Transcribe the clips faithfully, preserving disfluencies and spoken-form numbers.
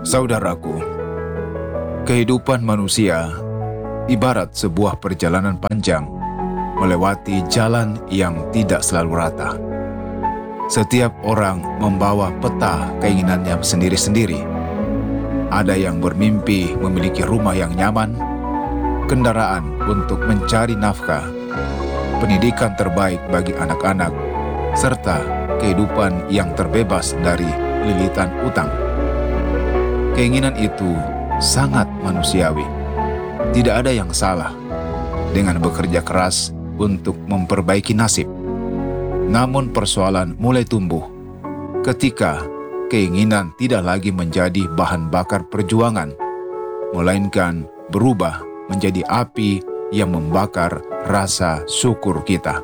Saudaraku, kehidupan manusia ibarat sebuah perjalanan panjang melewati jalan yang tidak selalu rata. Setiap orang membawa peta keinginannya sendiri-sendiri. Ada yang bermimpi memiliki rumah yang nyaman, kendaraan untuk mencari nafkah, pendidikan terbaik bagi anak-anak, serta kehidupan yang terbebas dari lilitan utang. Keinginan itu sangat manusiawi. Tidak ada yang salah dengan bekerja keras untuk memperbaiki nasib. Namun persoalan mulai tumbuh ketika keinginan tidak lagi menjadi bahan bakar perjuangan, melainkan berubah menjadi api yang membakar rasa syukur kita.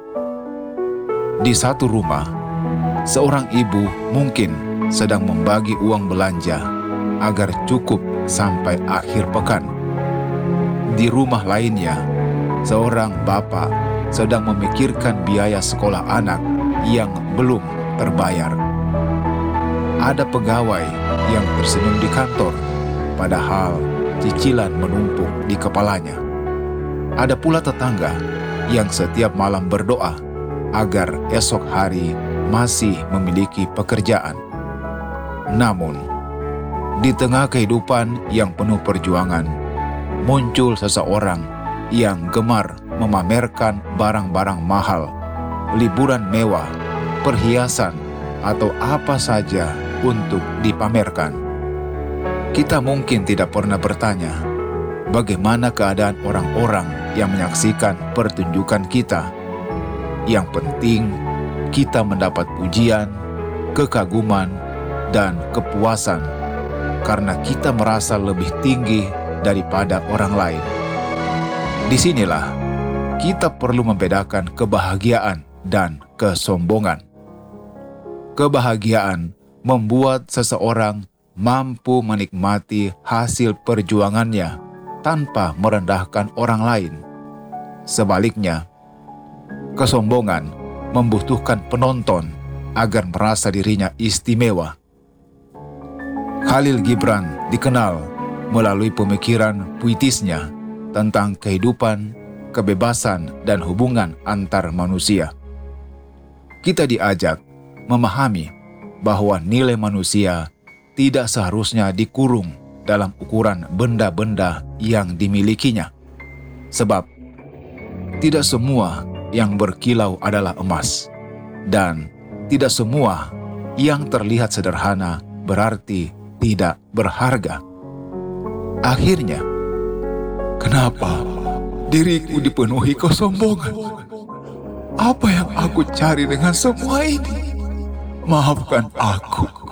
Di satu rumah, seorang ibu mungkin sedang membagi uang belanja agar cukup sampai akhir pekan. Di rumah lainnya, seorang bapak sedang memikirkan biaya sekolah anak yang belum terbayar. Ada pegawai yang tersenyum di kantor, padahal cicilan menumpuk di kepalanya. Ada pula tetangga yang setiap malam berdoa agar esok hari masih memiliki pekerjaan. Namun, di tengah kehidupan yang penuh perjuangan, muncul seseorang yang gemar memamerkan barang-barang mahal, liburan mewah, perhiasan, atau apa saja untuk dipamerkan. Kita mungkin tidak pernah bertanya, bagaimana keadaan orang-orang yang menyaksikan pertunjukan kita. Yang penting, kita mendapat pujian, kekaguman, dan kepuasan karena kita merasa lebih tinggi daripada orang lain. Disinilah kita perlu membedakan kebahagiaan dan kesombongan. Kebahagiaan membuat seseorang mampu menikmati hasil perjuangannya tanpa merendahkan orang lain. Sebaliknya, kesombongan membutuhkan penonton agar merasa dirinya istimewa. Khalil Gibran dikenal melalui pemikiran puitisnya tentang kehidupan, kebebasan, dan hubungan antar manusia. Kita diajak memahami bahwa nilai manusia tidak seharusnya dikurung dalam ukuran benda-benda yang dimilikinya. Sebab tidak semua yang berkilau adalah emas, dan tidak semua yang terlihat sederhana berarti tidak berharga. Akhirnya, kenapa diriku dipenuhi kesombongan? Apa yang aku cari dengan semua ini? Maafkan aku.